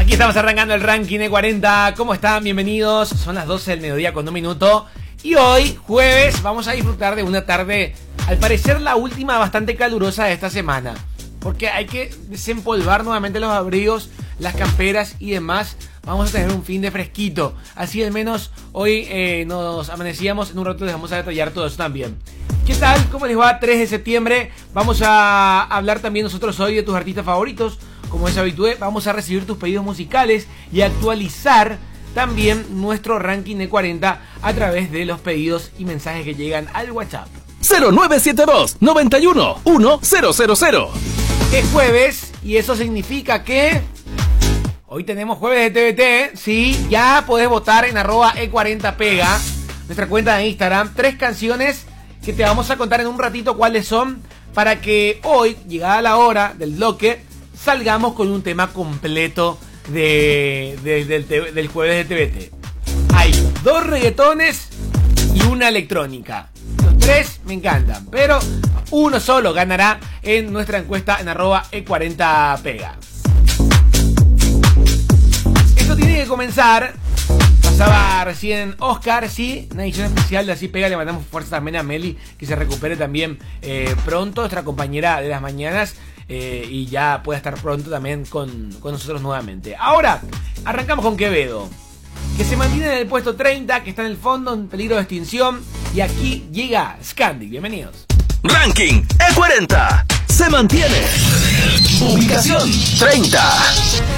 Aquí estamos arrancando el ranking de 40. ¿Cómo están? Bienvenidos. Son las 12 del mediodía con 1 minuto. Y hoy, jueves, vamos a disfrutar de una tarde, al parecer la última bastante calurosa de esta semana. Porque hay que desempolvar nuevamente los abrigos, las camperas y demás. Vamos a tener un fin de fresquito. Así al menos hoy nos amanecíamos. En un rato les vamos a detallar todo eso también. ¿Qué tal? ¿Cómo les va? 3 de septiembre. Vamos a hablar también nosotros hoy de tus artistas favoritos. Como es habitual, vamos a recibir tus pedidos musicales y actualizar también nuestro ranking de 40 a través de los pedidos y mensajes que llegan al WhatsApp. 0972 91 1000. Es jueves y eso significa que hoy tenemos jueves de TVT. Sí, ya podés votar en @E40pega, nuestra cuenta de Instagram. 3 canciones que te vamos a contar en un ratito cuáles son, para que hoy, llegada la hora del bloque, salgamos con un tema completo del jueves de TVT. Hay 2 reggaetones y una electrónica. Los 3 me encantan, pero uno solo ganará en nuestra encuesta en @E40pega. Esto tiene que comenzar. Pasaba recién Oscar, sí, una edición especial de Así Pega. Le mandamos fuerza también a Meli, que se recupere también pronto, nuestra compañera de las mañanas, y ya pueda estar pronto también con nosotros nuevamente. Ahora, arrancamos con Quevedo, que se mantiene en el puesto 30, que está en el fondo en peligro de extinción, y aquí llega Scandi. Bienvenidos. Ranking E40 se mantiene. Ubicación 30.